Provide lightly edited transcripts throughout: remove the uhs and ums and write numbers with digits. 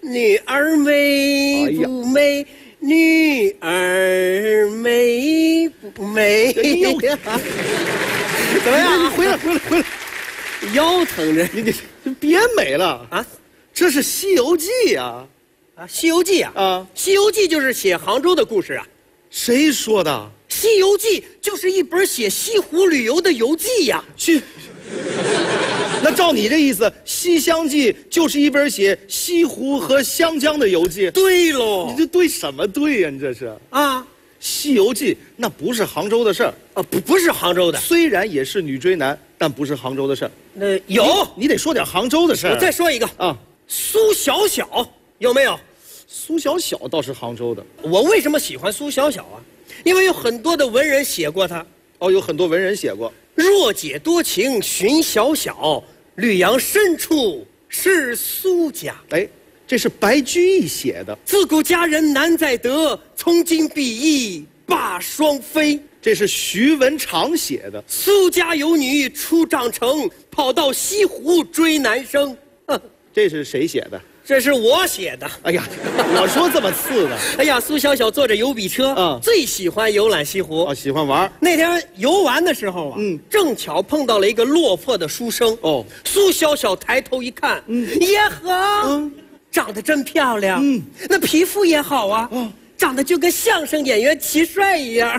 女儿美不美？女儿美不美？怎么样？ 回来， 腰疼着。 你别美了啊！这是《西游记》呀！ 《西游记》啊！《西游记》就是写杭州的故事啊。 谁说的？《 西游记》就是一本写西湖旅游的游记呀。 去。那照你这意思，《西厢记》就是一本写西湖和湘江的游记。 对喽， 你这对什么对呀？你这是啊，《 西游记》那不是杭州的事儿啊，不是杭州的。 虽然也是女追男，但不是杭州的事儿。你得说点杭州的事儿。 我再说一个啊，苏小小有没有？ 苏小小倒是杭州的。 我为什么喜欢苏小小啊？因为有很多的文人写过他。 哦，有很多文人写过。 若解多情寻小小，绿杨深处是苏家。 哎，这是白居易写的。 自古佳人难再得，从今比翼把双飞。 这是徐文长写的。 苏家有女出帐城，跑到西湖追男生。 这是谁写的？ 这是我写的。 哎呀，我说这么次的。 哎呀，苏小小坐着油笔车，最喜欢游览西湖。 喜欢玩。 那天游玩的时候啊，正巧碰到了一个落魄的书生。哦，苏小小抬头一看，耶呵，长得真漂亮。那皮肤也好啊。长得就跟相声演员齐帅一样，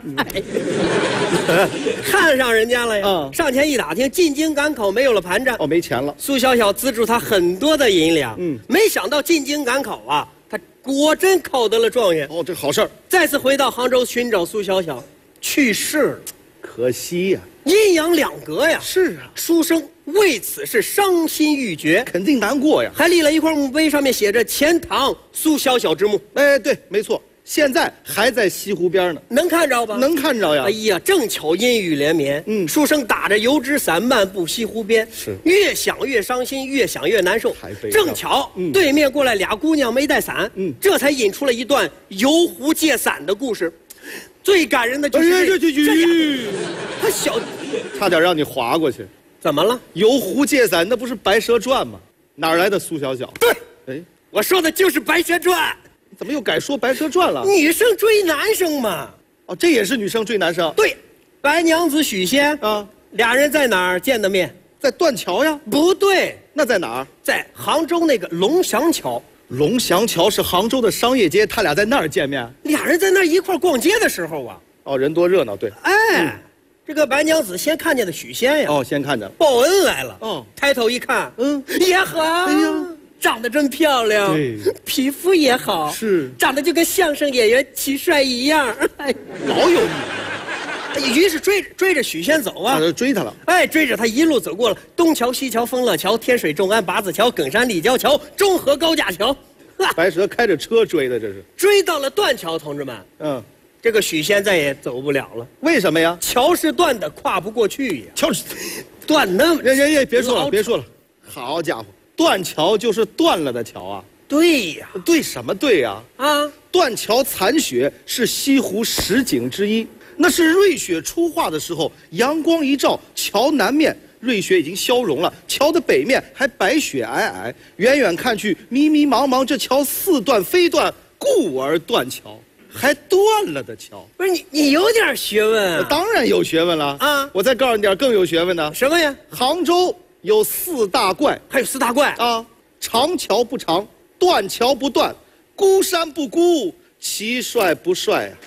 看上人家了呀！上前一打听，进京赶考没有了盘缠， 没钱了。 苏小小资助他很多的银两，没想到进京赶考啊，他果真考得了状元。 这好事儿。 再次回到杭州寻找苏小小，去世了， 可惜呀， 阴阳两隔呀。 是啊， 书生为此是伤心欲绝， 肯定难过呀。 还立了一块墓碑，上面写着“钱塘苏小小之墓”。 哎，对，没错。现在还在西湖边呢， 能看着吧？ 能看着呀！ 哎呀，正巧阴雨连绵，书生打着油纸伞漫步西湖边， 是越想越伤心，越想越难受。正巧对面过来俩姑娘没带伞，这才引出了一段游湖借伞的故事。最感人的就是这他小， 差点让你划过去。 怎么了？ 游湖借伞那不是《白蛇传》吗？哪来的苏小小？ 对， 哎， 我说的就是《白蛇传》。 怎么又改说《白蛇传》了？ 女生追男生嘛。 这也是女生追男生。 对，白娘子许仙啊，俩人在哪儿见的面？ 在断桥呀。 不对， 那在哪儿？ 在杭州那个龙翔桥。 龙翔桥是杭州的商业街，他俩在那儿见面。 俩人在那儿一块逛街的时候啊， 人多热闹。对， 哎，这个白娘子先看见的许仙呀。 先看见了， 报恩来了。抬头一看，也好。哎呀。长得真漂亮，皮肤也好， 是长得就跟相声演员齐帅一样， 老有你。 于是追着许仙走啊， 追他了。 哎，追着他一路走过了东桥、西桥、丰乐桥、天水众安、八字桥、耿山立交桥、中河高架桥。 白蛇开着车追的，这是追到了断桥，同志们。这个许仙再也走不了了。 为什么呀？ 桥是断的，跨不过去呀。 桥断那么…… 别说了，别说了。好家伙！断桥就是断了的桥啊！ 对呀， 对什么对呀？断桥残雪是西湖十景之一，那是瑞雪初化的时候，阳光一照，桥南面瑞雪已经消融了，桥的北面还白雪皑皑，远远看去迷迷茫茫，这桥似断非断，故而断桥，还断了的桥。 不是你有点学问啊？ 当然有学问了啊！我再告诉你点更有学问的。 什么呀？ 杭州有4大怪， 还有4大怪啊！长桥不长，断桥不断，孤山不孤，齐帅不帅啊！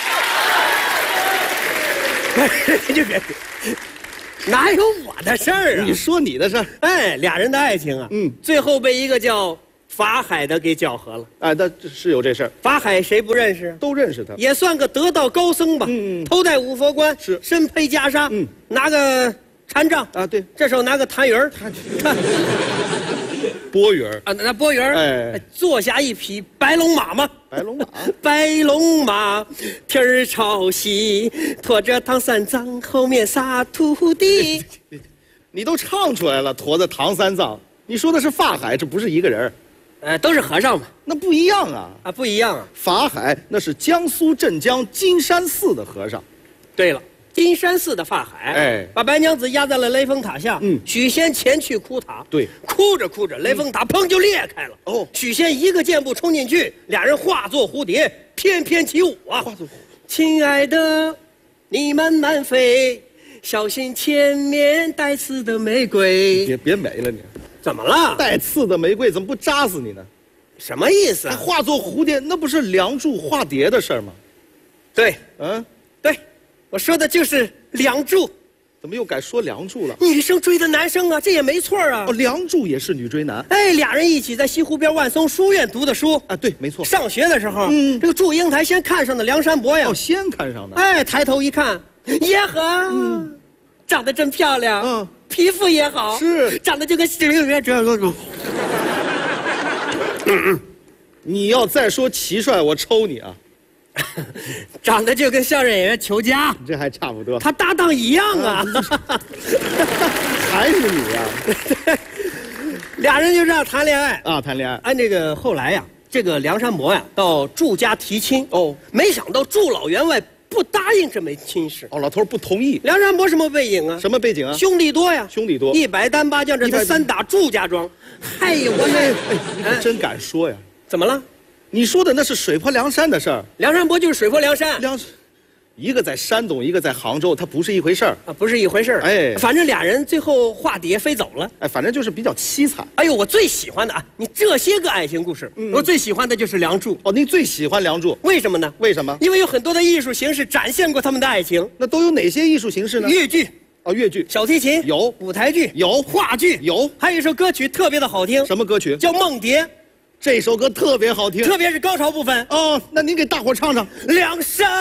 别，哪有我的事儿啊？ 你说你的事儿。 哎，俩人的爱情啊，最后被一个叫法海的给搅和了。 哎，那是有这事儿。 法海谁不认识？ 都认识他， 也算个得道高僧吧。头戴五佛冠， 是身披袈裟，拿个禅杖啊，对， 这手拿个痰盂儿， 钵盂儿啊，那钵盂儿， 哎， 坐下一匹白龙马嘛， 白龙马， 白龙马，天儿朝西，驮着唐三藏，后面仨徒弟。 你都唱出来了，驮着唐三藏，你说的是法海，这不是一个人。 都是和尚嘛， 那不一样啊！ 不一样啊！ 法海那是江苏镇江金山寺的和尚。 对了， 金山寺的法海， 哎把白娘子压在了雷峰塔下。许仙前去哭塔， 对， 哭着哭着，雷峰塔砰就裂开了。哦，许仙一个箭步冲进去，俩人化作蝴蝶，翩翩起舞啊！亲爱的，你慢慢飞，小心前面带刺的玫瑰。 别美了你， 怎么了？ 带刺的玫瑰怎么不扎死你呢？ 什么意思啊？ 化作蝴蝶，那不是梁祝化蝶的事儿吗？ 对， 对， 我说的就是梁祝。 怎么又改说梁祝了？ 女生追的男生啊，这也没错啊。 哦，梁祝也是女追男。 哎，俩人一起在西湖边万松书院读的书啊，对，没错。 上学的时候，这个祝英台先看上的梁山伯呀。 哦，先看上的。 哎，抬头一看，耶呵，长得真漂亮，皮肤也好， 是长得就跟这个。 你要再说齐帅，我抽你啊！ 长得就跟相声演员裘佳， 这还差不多。 他搭档一样啊， 还是你呀？ 俩人就这样谈恋爱啊，谈恋爱。 按这个后来呀，这个梁山伯呀到祝家提亲哦，没想到祝老员外不答应这枚亲事。 哦，老头不同意。 梁山伯什么背景啊？ 什么背景啊？ 兄弟多呀， 兄弟多 ，100单8将，这才3打祝家庄。嗨呀， 你可真敢说呀！ 怎么了？ 你说的那是水泊梁山的事儿。 梁山伯就是水泊梁山。 一个在山东，一个在杭州，它不是一回事儿啊，不是一回事儿。哎，反正俩人最后化蝶飞走了。 哎，反正就是比较凄惨。 哎呦，我最喜欢的啊，你这些个爱情故事，我最喜欢的就是梁祝。 哦，您最喜欢梁祝？ 为什么呢？ 为什么？ 因为有很多的艺术形式展现过他们的爱情。 那都有哪些艺术形式呢？ 越剧。 哦，越剧、 小提琴有， 舞台剧有， 话剧有， 还有一首歌曲特别的好听。 什么歌曲？ 叫《梦蝶》。 这首歌特别好听， 特别是高潮部分。 哦，那您给大伙唱唱。 梁山